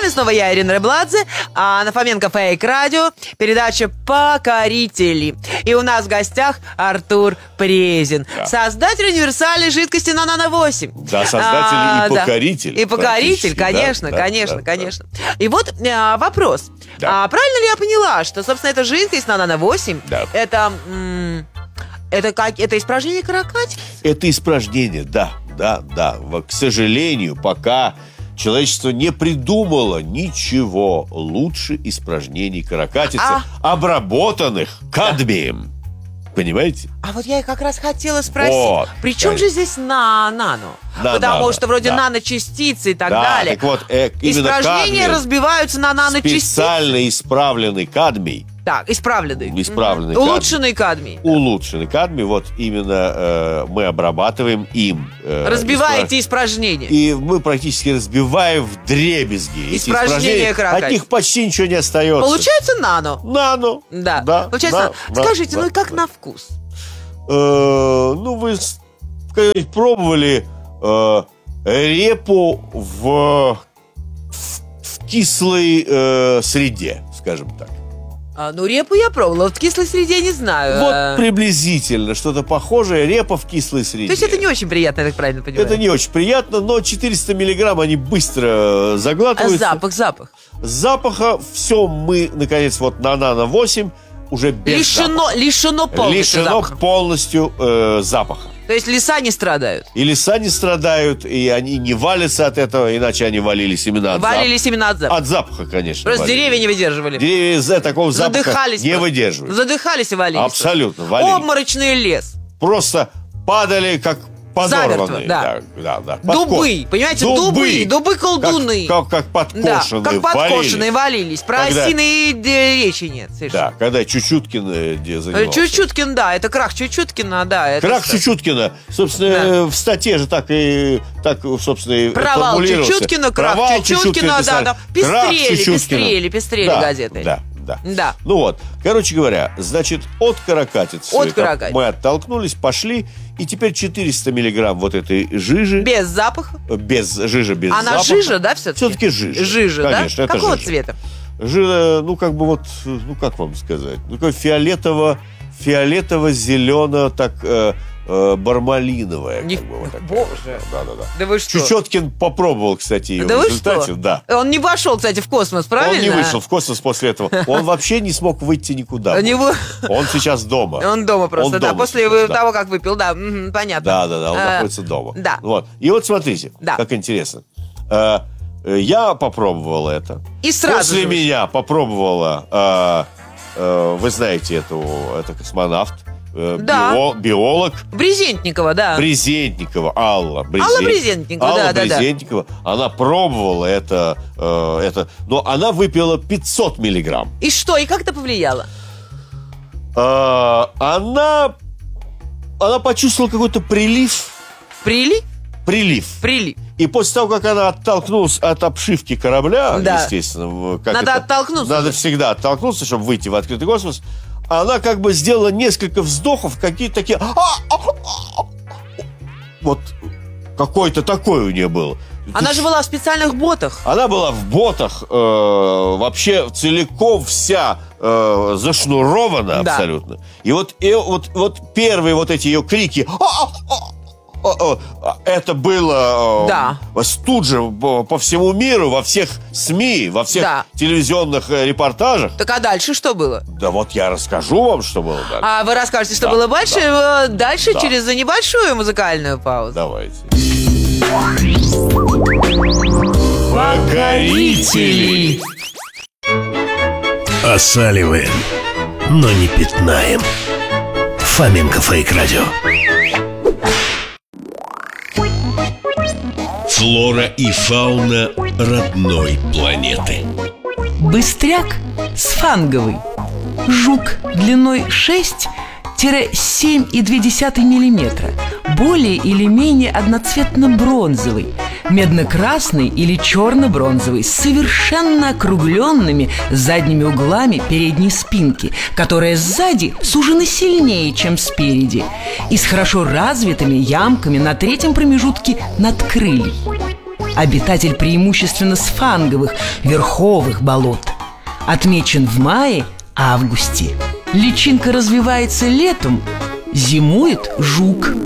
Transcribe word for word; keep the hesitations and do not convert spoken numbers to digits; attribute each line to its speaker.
Speaker 1: вами снова я, Ирина Рыбладзе, а на Фоменко Фейк Радио передача «Покорители». И у нас в гостях Артур Презин, да. создатель универсальной жидкости Нанана восемь.
Speaker 2: Да, создатель а, и покоритель.
Speaker 1: Да. И покоритель, конечно, да, конечно, да, конечно. Да. И вот а, вопрос. Да. А, правильно ли я поняла, что, собственно, эта жидкость Нанана восемь, да. это... М- Это как? Это испражнение каракатицы? Это
Speaker 2: испражнение, да, да, да. К сожалению, пока человечество не придумало ничего лучше испражнений каракатицы, а... обработанных кадмием. Понимаете?
Speaker 1: А вот я как раз хотела спросить,
Speaker 2: вот,
Speaker 1: при чем же здесь на нано?
Speaker 2: На,
Speaker 1: Потому
Speaker 2: нано,
Speaker 1: что вроде
Speaker 2: да.
Speaker 1: наночастицы и так
Speaker 2: да,
Speaker 1: далее.
Speaker 2: Так вот, э,
Speaker 1: испражнения разбиваются на наночастицы.
Speaker 2: Специально исправленный кадмий.
Speaker 1: Так, исправленный.
Speaker 2: Исправленный
Speaker 1: mm-hmm. Улучшенный кадмий.
Speaker 2: Улучшенный кадмий. Вот именно э, мы обрабатываем им.
Speaker 1: Э, Разбиваете испраж... испражнения.
Speaker 2: И мы практически разбиваем вдребезги.
Speaker 1: Испражнения каракатицы.
Speaker 2: От них почти ничего не остается.
Speaker 1: Получается нано.
Speaker 2: Нано.
Speaker 1: Да.
Speaker 2: да
Speaker 1: Получается,
Speaker 2: да,
Speaker 1: скажите,
Speaker 2: да,
Speaker 1: ну и как
Speaker 2: да.
Speaker 1: на вкус?
Speaker 2: Э, ну, вы когда-нибудь пробовали э, репу в, в, в кислой э, среде, скажем так?
Speaker 1: А, ну, репу я пробовала, вот в кислой среде не знаю.
Speaker 2: Вот приблизительно что-то похожее, репа в кислой среде.
Speaker 1: То есть это не очень приятно, я так правильно понимаю?
Speaker 2: Это не очень приятно, но четыреста миллиграмм они быстро заглатываются.
Speaker 1: А запах, запах?
Speaker 2: Запаха все мы, наконец, вот на Нано восемь уже без
Speaker 1: лишено,
Speaker 2: запаха.
Speaker 1: Лишено полностью
Speaker 2: Лишено
Speaker 1: запаха.
Speaker 2: полностью э, запаха.
Speaker 1: То есть леса не страдают?
Speaker 2: И леса не страдают, и они не валятся от этого, иначе они валились именно от запаха.
Speaker 1: Валились именно от запаха?
Speaker 2: От запаха, конечно.
Speaker 1: Просто
Speaker 2: валились.
Speaker 1: Деревья не выдерживали?
Speaker 2: Деревья из-за такого запаха
Speaker 1: Задыхались
Speaker 2: не
Speaker 1: просто.
Speaker 2: выдерживают.
Speaker 1: Задыхались и валились?
Speaker 2: Абсолютно, валились.
Speaker 1: Обморочный лес.
Speaker 2: Просто падали, как подорванные.
Speaker 1: Да.
Speaker 2: Да, да, да.
Speaker 1: Дубы, понимаете, дубы, дубы-колдуны.
Speaker 2: Как, как, как подкошенные,
Speaker 1: да, как подкошенные валились. Про
Speaker 2: когда...
Speaker 1: осиной речи нет. Совершенно.
Speaker 2: Да, когда Чучуткин занимался.
Speaker 1: Чучуткин, да, это крах Чучуткина, да. Это
Speaker 2: крах что? Чучуткина, собственно, да. в статье же так и, так, собственно, и
Speaker 1: провал Чучуткина, крах
Speaker 2: Провал
Speaker 1: Чучуткина, да, да. Пестрели, пестрели, пестрели
Speaker 2: да,
Speaker 1: газеты.
Speaker 2: Да. Да.
Speaker 1: да.
Speaker 2: Ну вот, короче говоря, значит, от каракатицы
Speaker 1: от каракатицы.
Speaker 2: мы оттолкнулись, пошли, и теперь четыреста миллиграмм вот этой жижи.
Speaker 1: Без запаха?
Speaker 2: Без жижи, без
Speaker 1: Она
Speaker 2: запаха.
Speaker 1: Она жижа, да, все-таки?
Speaker 2: Все-таки жижа.
Speaker 1: Жижа,
Speaker 2: конечно,
Speaker 1: да?
Speaker 2: Это
Speaker 1: какого
Speaker 2: жижа.
Speaker 1: цвета?
Speaker 2: Жижа, ну, как бы вот, ну, как вам сказать? Ну, такой фиолетово, фиолетово-зелено, так... Э, бармалиновая.
Speaker 1: Не...
Speaker 2: Как бы, вот
Speaker 1: Боже.
Speaker 2: Да, да, да.
Speaker 1: Да вы что?
Speaker 2: Чучуткин попробовал, кстати, ее
Speaker 1: да
Speaker 2: в результате.
Speaker 1: Что?
Speaker 2: Да.
Speaker 1: Он не пошел, кстати, в космос, правильно?
Speaker 2: Он не вышел в космос после этого. Он вообще не смог выйти никуда.
Speaker 1: Него...
Speaker 2: Он сейчас дома.
Speaker 1: Он дома просто,
Speaker 2: он
Speaker 1: да.
Speaker 2: Дома
Speaker 1: после
Speaker 2: сейчас,
Speaker 1: того,
Speaker 2: да.
Speaker 1: как выпил, да, угу, понятно.
Speaker 2: Да, да, да, он
Speaker 1: а,
Speaker 2: находится дома.
Speaker 1: Да.
Speaker 2: Вот. И вот смотрите,
Speaker 1: да.
Speaker 2: как интересно. Я попробовал это.
Speaker 1: И сразу
Speaker 2: После
Speaker 1: же
Speaker 2: меня попробовала, вы знаете, эту, это космонавт.
Speaker 1: Да.
Speaker 2: Био, биолог
Speaker 1: Брезентникова, да.
Speaker 2: Брезентникова, Алла Брезент...
Speaker 1: Алла Брезентникова,
Speaker 2: Алла
Speaker 1: да,
Speaker 2: Брезентникова, да, да. Она пробовала это, э, это, но она выпила пятьсот миллиграмм.
Speaker 1: И что, и как это повлияло?
Speaker 2: Э, она, она почувствовала какой-то прилив.
Speaker 1: Прилив?
Speaker 2: Прилив.
Speaker 1: Прилив.
Speaker 2: И после того, как она оттолкнулась от обшивки корабля,
Speaker 1: да.
Speaker 2: естественно, как
Speaker 1: надо
Speaker 2: это,
Speaker 1: оттолкнуться.
Speaker 2: Надо всегда оттолкнуться, чтобы выйти в открытый космос. Она как бы сделала несколько вздохов, какие-то такие... Вот какой-то такой у нее был.
Speaker 1: Она же была в специальных ботах.
Speaker 2: Она была в ботах, э, вообще целиком вся э, зашнурована, да. Абсолютно. И вот, и вот, вот первые вот эти ее крики... Это было
Speaker 1: да.
Speaker 2: тут же по всему миру, во всех СМИ, во всех да. телевизионных репортажах.
Speaker 1: Так а дальше что было?
Speaker 2: Да вот я расскажу вам, что было дальше.
Speaker 1: А вы расскажете, что
Speaker 2: да,
Speaker 1: было дальше?
Speaker 2: Да.
Speaker 1: Дальше
Speaker 2: да.
Speaker 1: через небольшую музыкальную паузу.
Speaker 2: Давайте.
Speaker 1: Покорители.
Speaker 3: Осаливаем, но не пятнаем. Фоменко Фейк Радио. Флора и фауна родной планеты.
Speaker 4: Быстряк сфанговый. Жук длиной шесть-семь и две десятых миллиметра. Более или менее одноцветно-бронзовый. Медно-красный или черно-бронзовый. С совершенно округленными задними углами передней спинки, которая сзади сужена сильнее, чем спереди. И с хорошо развитыми ямками на третьем промежутке надкрылий. обитатель преимущественно сфанговых верховых болот. Отмечен в мае-августе. Личинка развивается летом, зимует жук.